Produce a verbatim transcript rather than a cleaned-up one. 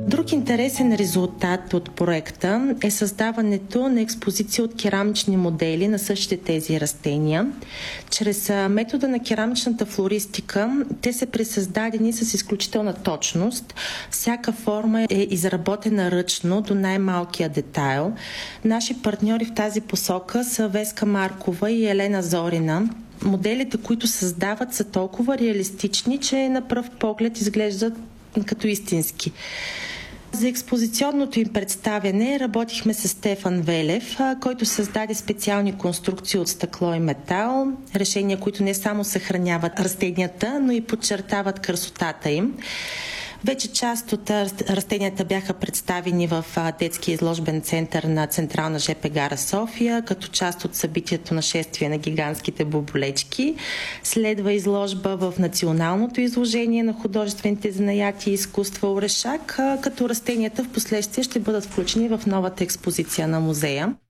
Друг интересен резултат от проекта е създаването на експозиция от керамични модели на същите тези растения. Чрез метода на керамичната флористика те са пресъздадени с изключителна точност. Всяка форма е изработена ръчно до най-малкия детайл. Наши партньори в тази посока са Веска Маркова и Елена Зорина. Моделите, които създават, са толкова реалистични, че на пръв поглед изглеждат като истински. За експозиционното им представяне работихме с Стефан Велев, който създаде специални конструкции от стъкло и метал, решения, които не само съхраняват растенията, но и подчертават красотата им. Вече част от растенията бяха представени в детския изложбен център на Централна ЖП гара София, като част от събитието на шествие на гигантските боболечки. Следва изложба в Националното изложение на художествените занаяти и изкуства Орешак, като растенията в последствие ще бъдат включени в новата експозиция на музея.